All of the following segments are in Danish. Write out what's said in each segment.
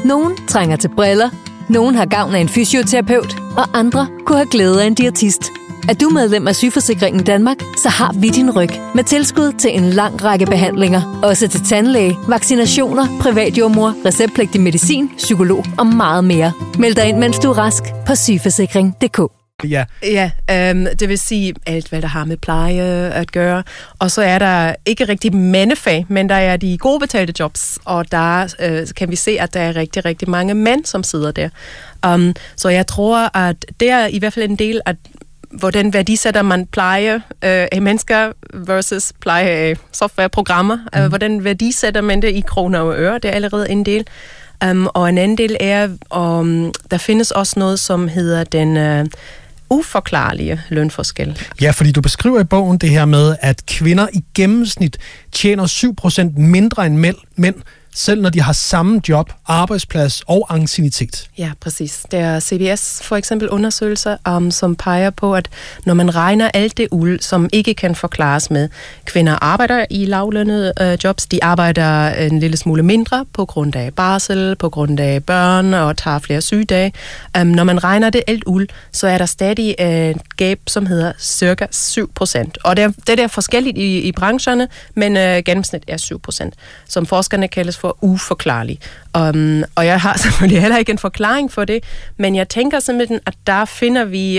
Nogen trænger til briller, nogen har gavn af en fysioterapeut, og andre kunne have glæde af en diætist. Er du medlem af Sygeforsikringen Danmark, så har vi din ryg med tilskud til en lang række behandlinger. Også til tandlæge, vaccinationer, privatjordmor, receptpligtig medicin, psykolog og meget mere. Meld dig ind, mens du er rask på sygeforsikring.dk. Ja, det vil sige alt, hvad der har med pleje at gøre. Og så er der ikke rigtig mandefag, men der er de gode betalte jobs, og der kan vi se, at der er rigtig, rigtig mange mænd, som sidder der. Så jeg tror, at det er i hvert fald en del af, hvordan værdisætter man pleje af mennesker versus pleje af softwareprogrammer. Hvordan værdisætter man det i kroner og øre? Det er allerede en del. Og en anden del er, der findes også noget, som hedder den uforklarlige lønforskel. Ja, fordi du beskriver i bogen det her med, at kvinder i gennemsnit tjener 7% mindre end mænd, selv når de har samme job, arbejdsplads og anciennitet. Ja, præcis. Der er CBS for eksempel undersøgelser, som peger på, at når man regner alt det ud, som ikke kan forklares med, kvinder arbejder i lavlønnede jobs, de arbejder en lille smule mindre på grund af barsel, på grund af børn og tager flere sygedage. Når man regner det alt ud, så er der stadig et gab, som hedder cirka 7%. Og det er forskelligt i brancherne, men gennemsnit er 7%, som forskerne kaldes for uforklarlig. Og jeg har selvfølgelig heller ikke en forklaring for det, men jeg tænker simpelthen, at der finder vi,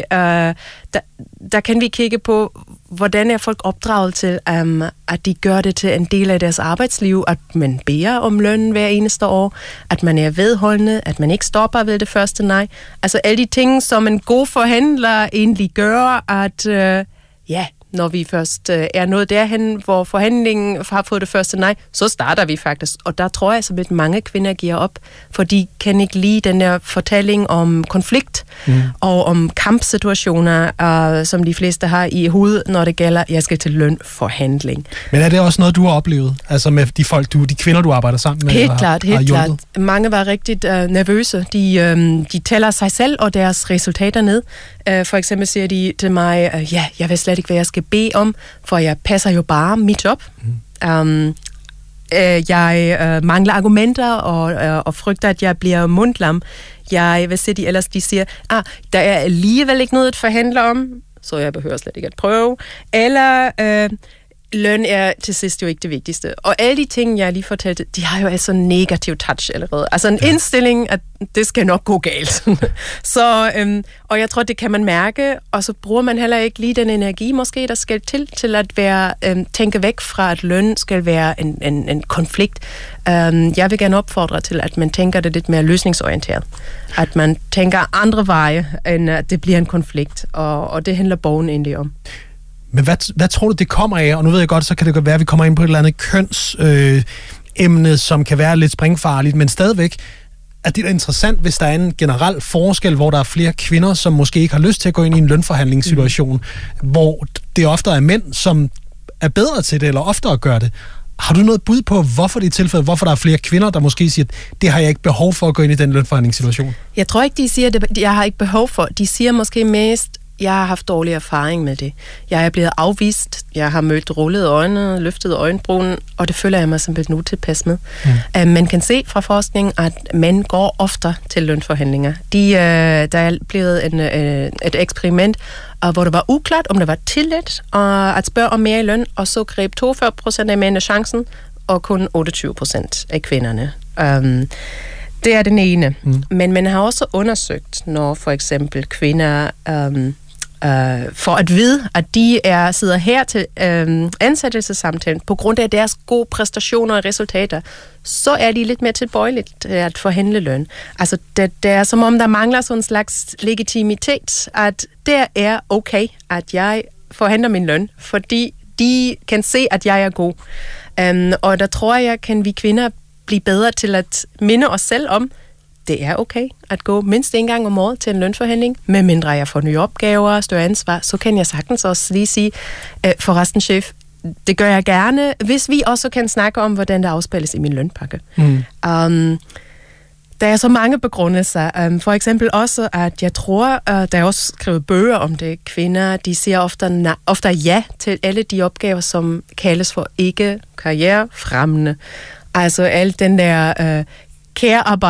der kan vi kigge på, hvordan er folk opdraget til, at de gør det til en del af deres arbejdsliv, at man beder om lønnen hver eneste år, at man er vedholdende, at man ikke stopper ved det første nej. Altså alle de ting, som en god forhandler egentlig gør, at når vi først er nået derhen, hvor forhandlingen har fået det første nej, så starter vi faktisk. Og der tror jeg, at mange kvinder giver op, for de kan ikke lide den der fortælling om konflikt og om kampsituationer, som de fleste har i hovedet, når det gælder, jeg skal til lønforhandling. Men er det også noget, du har oplevet? Altså med de folk, de kvinder, du arbejder sammen med? Helt klart. Mange var rigtig nervøse. De tæller sig selv og deres resultater ned. For eksempel siger de til mig, jeg ved slet ikke, hvad jeg skal bede om, for jeg passer jo bare mit job. Jeg mangler argumenter og frygter, at jeg bliver mundlam. Hvad siger de ellers? De siger, der er alligevel ikke noget at forhandle om, så jeg behøver slet ikke at prøve. Eller løn er til sidst jo ikke det vigtigste. Og alle de ting, jeg lige fortalte, de har jo altså en negativ touch allerede. Altså en indstilling, at det skal nok gå galt. Så, og jeg tror, det kan man mærke, og så bruger man heller ikke lige den energi, måske, der skal til at være, tænke væk fra, at løn skal være en konflikt. Jeg vil gerne opfordre til, at man tænker det lidt mere løsningsorienteret. At man tænker andre veje, end at det bliver en konflikt. Og det handler bogen egentlig om. Men hvad tror du, det kommer af? Og nu ved jeg godt, så kan det godt være, at vi kommer ind på et eller andet kønsemne, som kan være lidt springfarligt, men stadigvæk er det interessant, hvis der er en generel forskel, hvor der er flere kvinder, som måske ikke har lyst til at gå ind i en lønforhandlingssituation, hvor det ofte er mænd, som er bedre til det, eller oftere gør det. Har du noget bud på, hvorfor det er tilfældet? Hvorfor der er flere kvinder, der måske siger, at det har jeg ikke behov for at gå ind i den lønforhandlingssituation? Jeg tror ikke, de siger, at jeg har ikke behov for. De siger måske mest, jeg har haft dårlig erfaring med det. Jeg er blevet afvist. Jeg har mødt rullede øjne, løftede øjenbrugen, og det føler jeg mig simpelthen nu tilpas med. Man kan se fra forskning, at mænd går ofte til lønforhandlinger. Der er blevet et eksperiment, hvor det var uklart, om det var tilladt at spørge om mere i løn, og så greb 42% af mændene chancen, og kun 28% af kvinderne. Det er den ene. Men man har også undersøgt, når for eksempel kvinder for at vide, at de sidder her til ansættelsessamtalen på grund af deres gode præstationer og resultater, så er de lidt mere tilbøjeligt til at forhandle løn. Altså, det er som om, der mangler sådan en slags legitimitet, at det er okay, at jeg forhandler min løn, fordi de kan se, at jeg er god. Og der tror jeg, kan vi kvinder blive bedre til at minde os selv om, det er okay at gå mindst en gang om året til en lønforhandling, medmindre jeg får nye opgaver, større ansvar, så kan jeg sagtens også lige sige, forresten chef, det gør jeg gerne, hvis vi også kan snakke om, hvordan det afspilles i min lønpakke. Der er så mange begrundelser. For eksempel også, at jeg tror, der er også skrevet bøger om det. Kvinder, de siger ofte ja til alle de opgaver, som kaldes for ikke karrierefremmende. Altså alt den der care-arbejde,